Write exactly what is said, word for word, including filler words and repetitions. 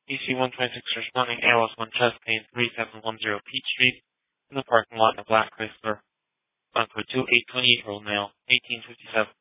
E C one twenty-six responding A L S one chest pain three seven one zero Peach Street in the parking lot of Black Chrysler. On code two eight twenty-eight year old male, eighteen fifty-seven.